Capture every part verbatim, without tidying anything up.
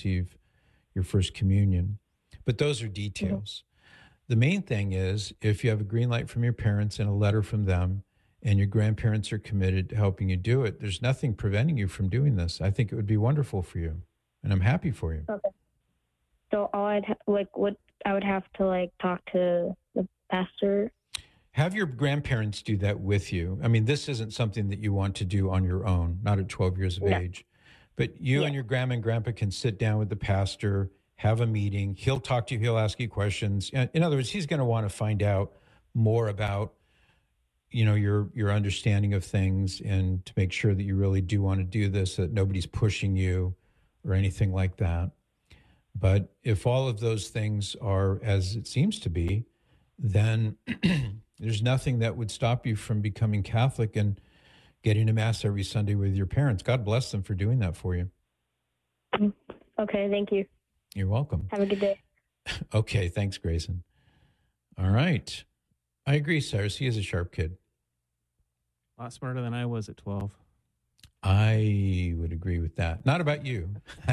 receive your first communion. But those are details. Mm-hmm. The main thing is if you have a green light from your parents and a letter from them, and your grandparents are committed to helping you do it, there's nothing preventing you from doing this. I think it would be wonderful for you, and I'm happy for you. Okay. So all I'd ha- like, what I would have to like talk to the pastor. Have your grandparents do that with you. I mean, this isn't something that you want to do on your own, not at twelve years of no. age. But you yeah. and your grandma and grandpa can sit down with the pastor, have a meeting. He'll talk to you. He'll ask you questions. In other words, he's going to want to find out more about, you know, your your understanding of things, and to make sure that you really do want to do this, that nobody's pushing you or anything like that. But if all of those things are as it seems to be, then there's nothing that would stop you from becoming Catholic and getting to Mass every Sunday with your parents. God bless them for doing that for you. Okay, thank you. You're welcome. Have a good day. Okay, thanks, Grayson. All right. I agree, Cyrus. He is a sharp kid. A lot smarter than I was at twelve. I would agree with that. Not about you.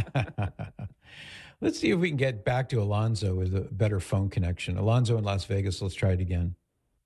Let's see if we can get back to Alonzo with a better phone connection. Alonzo in Las Vegas, let's try it again.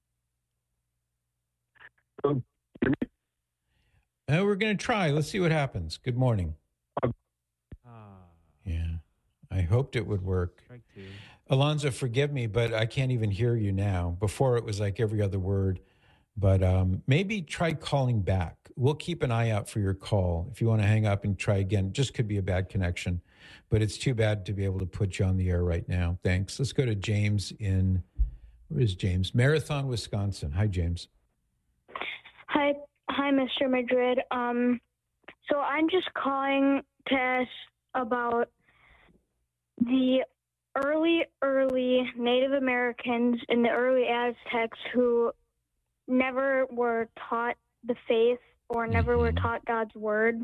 Um, uh, we're going to try. Let's see what happens. Good morning. Uh, yeah, I hoped it would work. Alonzo, forgive me, but I can't even hear you now. Before it was like every other word. But um, maybe try calling back. We'll keep an eye out for your call. If you want to hang up and try again, just could be a bad connection. But it's too bad to be able to put you on the air right now. Thanks. Let's go to James in, where is James? Marathon, Wisconsin. Hi, James. Hi, hi, Mister Madrid. Um, so I'm just calling to ask about the early, early Native Americans and the early Aztecs who never were taught the faith or never mm-hmm. were taught God's word.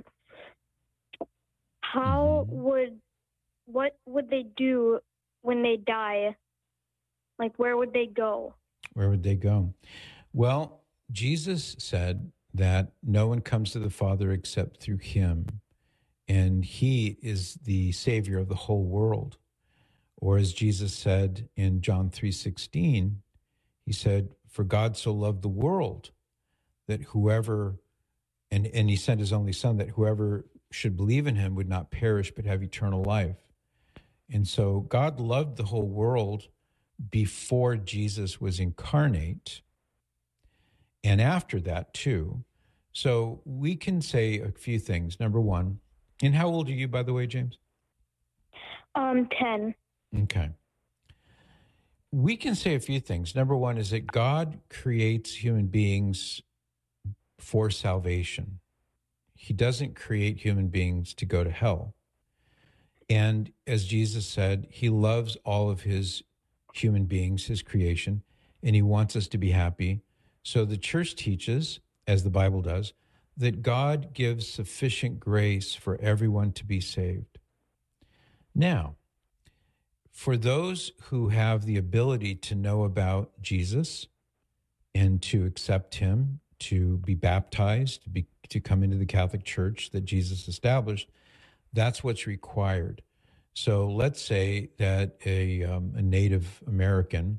How mm-hmm. would, what would they do when they die? Like, where would they go? Where would they go? Well, Jesus said that no one comes to the Father except through him, and he is the Savior of the whole world. Or as Jesus said in John three sixteen, he said, for God so loved the world that whoever, and, and he sent his only son, that whoever should believe in him would not perish but have eternal life. And so God loved the whole world before Jesus was incarnate, and after that too. So we can say a few things. Number one, and how old are you, by the way, James? Um, ten. Okay. We can say a few things. Number one is that God creates human beings for salvation. He doesn't create human beings to go to hell. And as Jesus said, he loves all of his human beings, his creation, and he wants us to be happy. So the church teaches, as the Bible does, that God gives sufficient grace for everyone to be saved. Now, for those who have the ability to know about Jesus and to accept him, to be baptized, to, be, to come into the Catholic Church that Jesus established, that's what's required. So let's say that a, um, a Native American,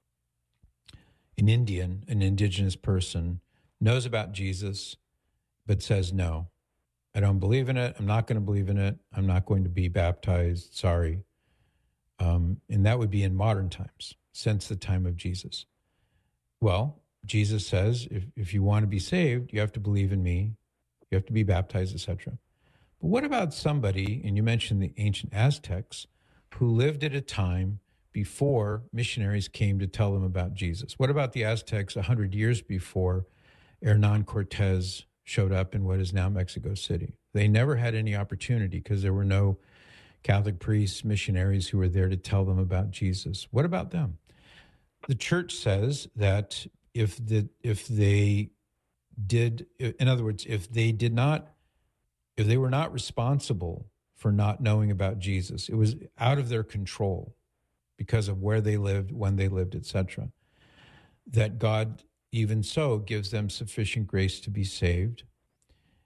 an Indian, an indigenous person, knows about Jesus, but says, no, I don't believe in it. I'm not going to believe in it. I'm not going to be baptized. Sorry. Um, and that would be in modern times, since the time of Jesus. Well, Jesus says, if, if you want to be saved, you have to believe in me, you have to be baptized, et cetera. But what about somebody, and you mentioned the ancient Aztecs, who lived at a time before missionaries came to tell them about Jesus? What about the Aztecs one hundred years before Hernan Cortez showed up in what is now Mexico City? They never had any opportunity because there were no Catholic priests, missionaries who were there to tell them about Jesus. What about them? The church says that if the if they did, in other words, if they did not, if they were not responsible for not knowing about Jesus, it was out of their control because of where they lived, when they lived, et cetera, that God even so gives them sufficient grace to be saved.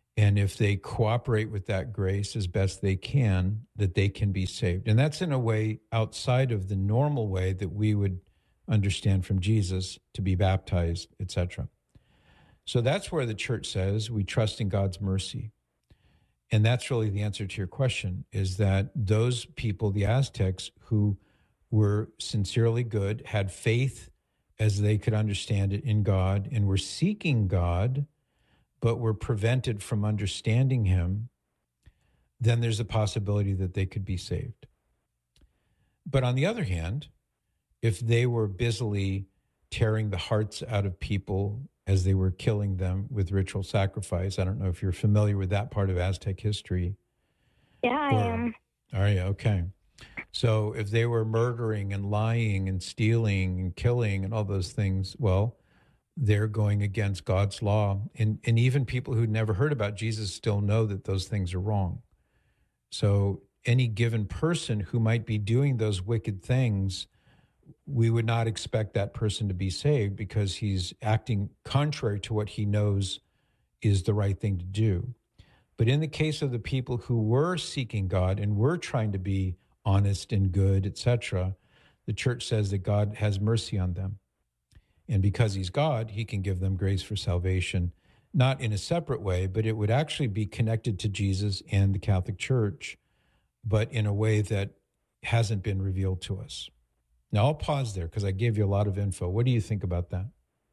And if they cooperate with that grace as best they can, that they can be saved. And that's in a way outside of the normal way that we would understand from Jesus to be baptized, et cetera. So that's where the church says we trust in God's mercy. And that's really the answer to your question, is that those people, the Aztecs, who were sincerely good, had faith as they could understand it in God, and were seeking God, but were prevented from understanding him, then there's a possibility that they could be saved. But on the other hand, if they were busily tearing the hearts out of people as they were killing them with ritual sacrifice, I don't know if you're familiar with that part of Aztec history. Yeah, I or, am. Are you? Okay. So if they were murdering and lying and stealing and killing and all those things, well, they're going against God's law. And, and even people who never heard about Jesus still know that those things are wrong. So any given person who might be doing those wicked things, we would not expect that person to be saved because he's acting contrary to what he knows is the right thing to do. But in the case of the people who were seeking God and were trying to be honest and good, et cetera, the church says that God has mercy on them. And because he's God, he can give them grace for salvation, not in a separate way, but it would actually be connected to Jesus and the Catholic Church, but in a way that hasn't been revealed to us. Now, I'll pause there because I gave you a lot of info. What do you think about that?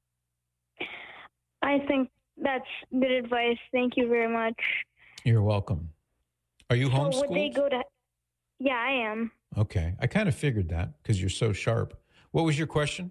I think that's good advice. Thank you very much. You're welcome. Are you homeschooled? So would they go to... Yeah, I am. Okay. I kind of figured that because you're so sharp. What was your question?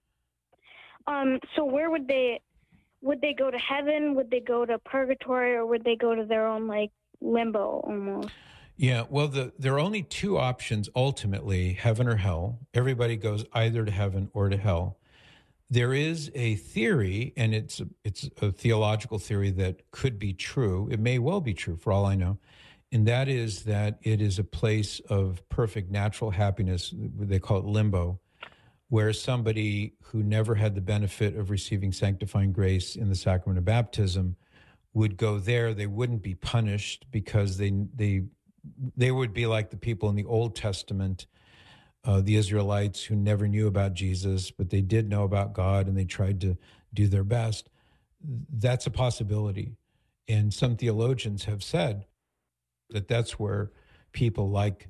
Um. So where would they... Would they go to heaven? Would they go to purgatory? Or would they go to their own, like, limbo almost? Yeah, well, the, there are only two options ultimately, heaven or hell. Everybody goes either to heaven or to hell. There is a theory, and it's a, it's a theological theory that could be true. It may well be true for all I know. And that is that it is a place of perfect natural happiness. They call it limbo, where somebody who never had the benefit of receiving sanctifying grace in the sacrament of baptism would go there. They wouldn't be punished because they they they would be like the people in the Old Testament, uh, the Israelites who never knew about Jesus, but they did know about God and they tried to do their best. That's a possibility. And some theologians have said that that's where people like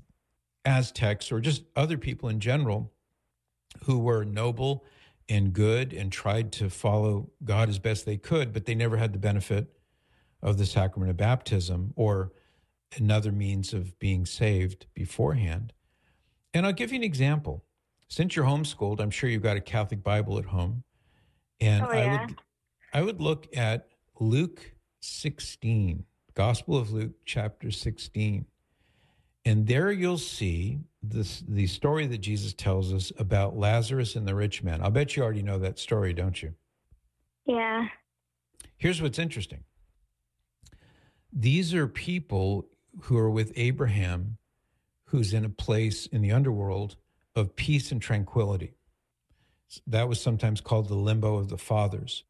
Aztecs or just other people in general who were noble and good and tried to follow God as best they could, but they never had the benefit of the sacrament of baptism or another means of being saved beforehand. And I'll give you an example. Since you're homeschooled, I'm sure you've got a Catholic Bible at home. And Oh, yeah. I would I would look at Luke sixteen, Gospel of Luke, chapter sixteen. And there you'll see this the story that Jesus tells us about Lazarus and the rich man. I'll bet you already know that story, don't you? Yeah. Here's what's interesting. These are people who are with Abraham, who's in a place in the underworld of peace and tranquility. That was sometimes called the limbo of the fathers,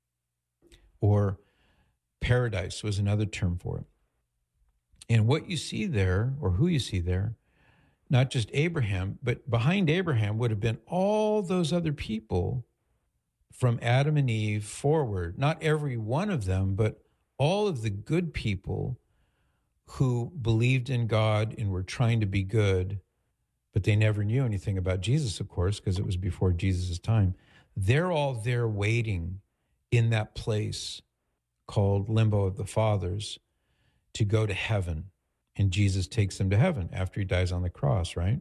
or paradise was another term for it. And what you see there, or who you see there, not just Abraham, but behind Abraham would have been all those other people from Adam and Eve forward. Not every one of them, but all of the good people who believed in God and were trying to be good, but they never knew anything about Jesus, of course, because it was before Jesus' time. They're all there waiting in that place called limbo of the fathers to go to heaven. And Jesus takes them to heaven after he dies on the cross, right?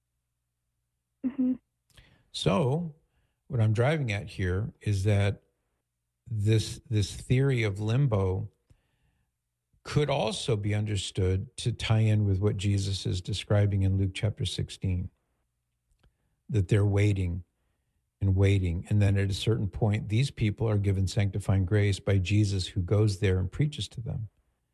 Mm-hmm. So what I'm driving at here is that this this theory of limbo could also be understood to tie in with what Jesus is describing in Luke chapter sixteen, that they're waiting and waiting. And then at a certain point, these people are given sanctifying grace by Jesus, who goes there and preaches to them.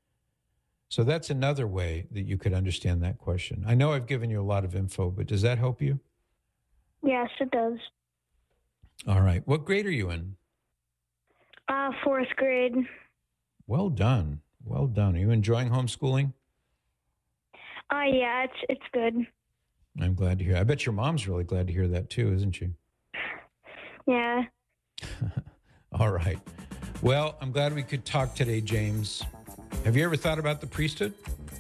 So that's another way that you could understand that question. I know I've given you a lot of info, but does that help you? Yes, it does. All right. What grade are you in? Uh, fourth grade. Well done. Well done. Are you enjoying homeschooling? Uh, yeah, it's it's good. I'm glad to hear. I bet your mom's really glad to hear that too, isn't she? Yeah. All right. Well, I'm glad we could talk today, James. Have you ever thought about the priesthood?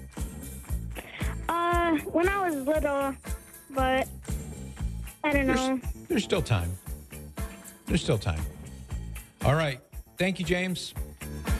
Uh, when I was little, but I don't know. There's, there's still time. There's still time. All right. Thank you, James.